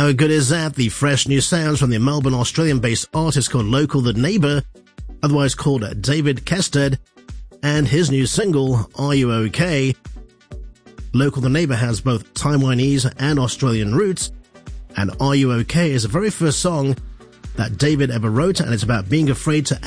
How good is that? The fresh new sounds from the Melbourne, Australian-based artist called Local the Neighbour, otherwise called David Kested, and his new single, Are You OK? Local the Neighbour has both Taiwanese and Australian roots, and Are You OK? is the very first song that David ever wrote, and it's about being afraid to